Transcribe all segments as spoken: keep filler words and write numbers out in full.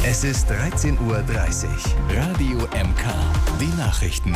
Es ist dreizehn Uhr dreißig. Radio M K. Die Nachrichten.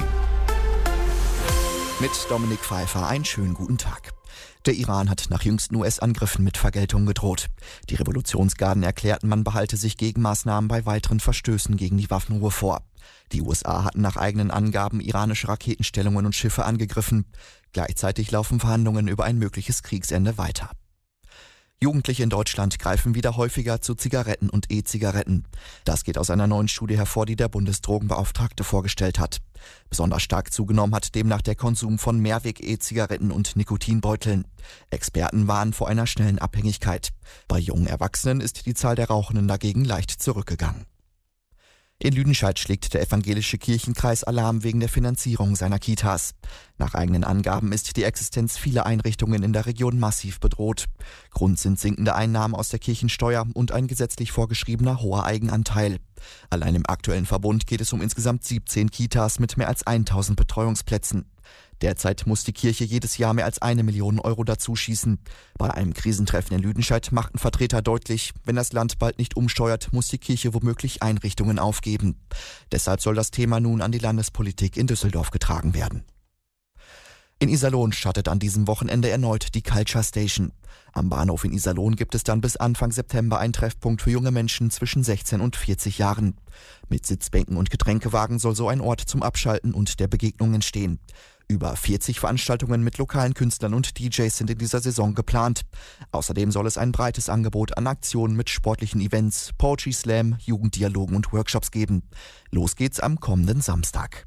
Mit Dominik Pfeiffer einen schönen guten Tag. Der Iran hat nach jüngsten U S-Angriffen mit Vergeltung gedroht. Die Revolutionsgarden erklärten, man behalte sich Gegenmaßnahmen bei weiteren Verstößen gegen die Waffenruhe vor. Die U S A hatten nach eigenen Angaben iranische Raketenstellungen und Schiffe angegriffen. Gleichzeitig laufen Verhandlungen über ein mögliches Kriegsende weiter. Jugendliche in Deutschland greifen wieder häufiger zu Zigaretten und E-Zigaretten. Das geht aus einer neuen Studie hervor, die der Bundesdrogenbeauftragte vorgestellt hat. Besonders stark zugenommen hat demnach der Konsum von Mehrweg-E-Zigaretten und Nikotinbeuteln. Experten warnen vor einer schnellen Abhängigkeit. Bei jungen Erwachsenen ist die Zahl der Rauchenden dagegen leicht zurückgegangen. In Lüdenscheid schlägt der evangelische Kirchenkreis Alarm wegen der Finanzierung seiner Kitas. Nach eigenen Angaben ist die Existenz vieler Einrichtungen in der Region massiv bedroht. Grund sind sinkende Einnahmen aus der Kirchensteuer und ein gesetzlich vorgeschriebener hoher Eigenanteil. Allein im aktuellen Verbund geht es um insgesamt siebzehn Kitas mit mehr als tausend Betreuungsplätzen. Derzeit muss die Kirche jedes Jahr mehr als eine Million Euro dazu schießen. Bei einem Krisentreffen in Lüdenscheid machten Vertreter deutlich, wenn das Land bald nicht umsteuert, muss die Kirche womöglich Einrichtungen aufgeben. Deshalb soll das Thema nun an die Landespolitik in Düsseldorf getragen werden. In Iserlohn startet an diesem Wochenende erneut die Culture Station. Am Bahnhof in Iserlohn gibt es dann bis Anfang September einen Treffpunkt für junge Menschen zwischen sechzehn und vierzig Jahren. Mit Sitzbänken und Getränkewagen soll so ein Ort zum Abschalten und der Begegnung entstehen. Über vierzig Veranstaltungen mit lokalen Künstlern und D Js sind in dieser Saison geplant. Außerdem soll es ein breites Angebot an Aktionen mit sportlichen Events, Poetry Slam, Jugenddialogen und Workshops geben. Los geht's am kommenden Samstag.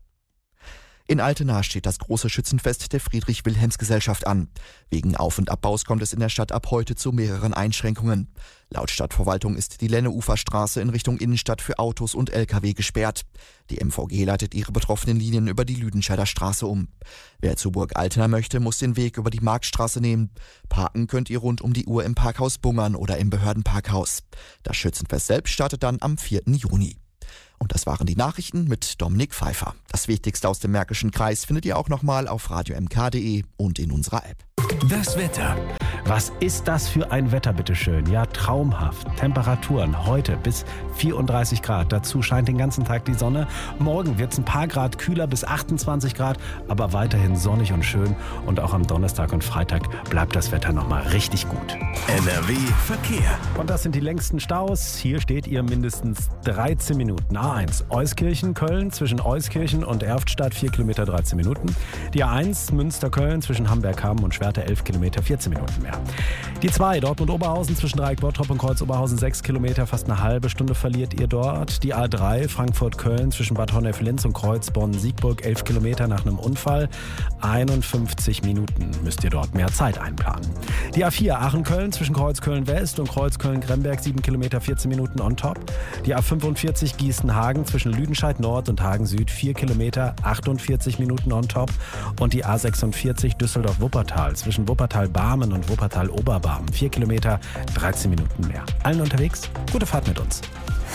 In Altena steht das große Schützenfest der Friedrich-Wilhelms-Gesellschaft an. Wegen Auf- und Abbaus kommt es in der Stadt ab heute zu mehreren Einschränkungen. Laut Stadtverwaltung ist die Lenne-Uferstraße in Richtung Innenstadt für Autos und L K W gesperrt. Die M V G leitet ihre betroffenen Linien über die Lüdenscheider Straße um. Wer zu Burg Altena möchte, muss den Weg über die Marktstraße nehmen. Parken könnt ihr rund um die Uhr im Parkhaus Bungern oder im Behördenparkhaus. Das Schützenfest selbst startet dann am vierten Juni. Und das waren die Nachrichten mit Dominik Pfeiffer. Das Wichtigste aus dem Märkischen Kreis findet ihr auch nochmal auf radio m k punkt de und in unserer App. Das Wetter. Was ist das für ein Wetter, bitteschön? Ja, traumhaft. Temperaturen heute bis vierunddreißig Grad. Dazu scheint den ganzen Tag die Sonne. Morgen wird es ein paar Grad kühler bis achtundzwanzig Grad, aber weiterhin sonnig und schön. Und auch am Donnerstag und Freitag bleibt das Wetter nochmal richtig gut. N R W Verkehr. Und das sind die längsten Staus. Hier steht ihr mindestens dreizehn Minuten. A eins Euskirchen, Köln zwischen Euskirchen und Erftstadt vier Kilometer dreizehn Minuten. Die A eins Münster-Köln zwischen Hamberg-Hamm und Schwerte elf Kilometer vierzehn Minuten mehr. Die zwei Dortmund-Oberhausen zwischen Dreieck-Bottrop und Kreuz-Oberhausen sechs Kilometer, fast eine halbe Stunde verliert ihr dort. Die A drei Frankfurt-Köln zwischen Bad Honnef-Linz und Kreuz-Bonn-Siegburg elf Kilometer nach einem Unfall. einundfünfzig Minuten müsst ihr dort mehr Zeit einplanen. Die A vier Aachen-Köln zwischen Kreuz-Köln-West und Kreuz-Köln-Gremberg sieben Kilometer vierzehn Minuten on top. Die A fünfundvierzig Gießen-Hagen zwischen Lüdenscheid Nord und Hagen Süd vier Kilometer achtundvierzig Minuten on top. Und die A sechsundvierzig Düsseldorf-Wuppertal zwischen Wuppertal-Barmen und Wuppertal-Oberbarmen vier Kilometer dreizehn Minuten mehr. Allen unterwegs, gute Fahrt mit uns.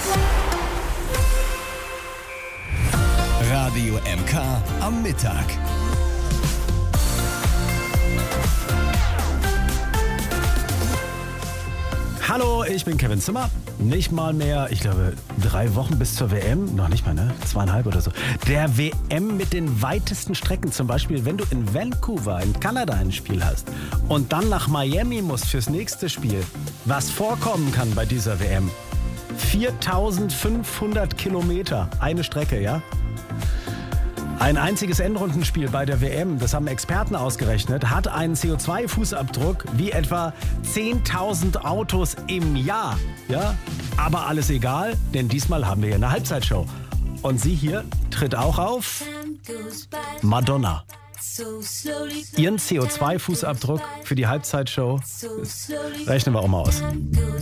Radio M K am Mittag. Hallo, ich bin Kevin Zimmer. Nicht mal mehr, ich glaube, drei Wochen bis zur W M. Noch nicht mal, ne? Zweieinhalb oder so. Der W M mit den weitesten Strecken. Zum Beispiel, wenn du in Vancouver in Kanada ein Spiel hast und dann nach Miami musst fürs nächste Spiel. Was vorkommen kann bei dieser W M. viertausendfünfhundert Kilometer. Eine Strecke, ja? Ein einziges Endrundenspiel bei der W M, das haben Experten ausgerechnet, hat einen C O zwei Fußabdruck wie etwa zehntausend Autos im Jahr. Ja? Aber alles egal, denn diesmal haben wir hier eine Halbzeitshow. Und sie hier tritt auch auf Madonna. Ihren C O zwei Fußabdruck für die Halbzeitshow rechnen wir auch mal aus.